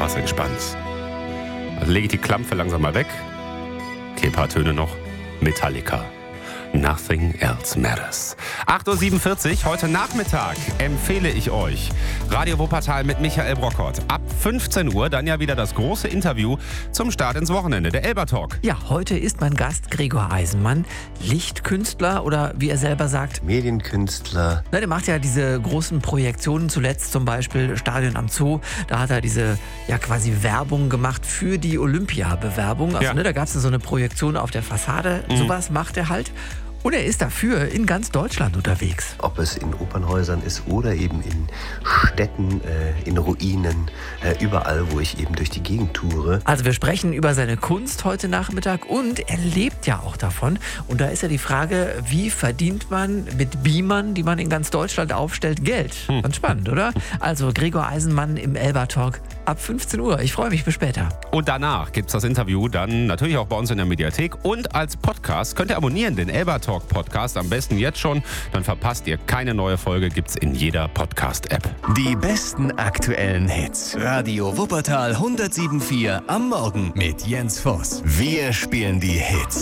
was entspannt. Also lege ich die Klampfe langsam mal weg. Okay, ein paar Töne noch. Metallica. Nothing else matters. 8.47 Uhr, heute Nachmittag empfehle ich euch Radio Wuppertal mit Michael Brockert. Ab 15 Uhr dann ja wieder das große Interview zum Start ins Wochenende, der Elba-Talk. Ja, heute ist mein Gast Gregor Eisenmann, Lichtkünstler oder wie er selber sagt, Medienkünstler. Der macht ja diese großen Projektionen, zuletzt zum Beispiel Stadion am Zoo. Da hat er diese quasi Werbung gemacht für die Olympia-Bewerbung. Also da gab es so eine Projektion auf der Fassade. Sowas macht er halt. Und er ist dafür in ganz Deutschland unterwegs. Ob es in Opernhäusern ist oder eben in Städten, in Ruinen, überall, wo ich eben durch die Gegend toure. Also wir sprechen über seine Kunst heute Nachmittag und er lebt ja auch davon. Und da ist ja die Frage, wie verdient man mit Beamern, die man in ganz Deutschland aufstellt, Geld? Ganz spannend, oder? Also Gregor Eisenmann im Elba-Talk ab 15 Uhr. Ich freue mich, bis später. Und danach gibt es das Interview dann natürlich auch bei uns in der Mediathek und als Podcast. Könnt ihr abonnieren, den Elba-Talk Podcast, am besten jetzt schon, dann verpasst ihr keine neue Folge, gibt's in jeder Podcast-App. Die besten aktuellen Hits. Radio Wuppertal 107.4 am Morgen mit Jens Voss. Wir spielen die Hits.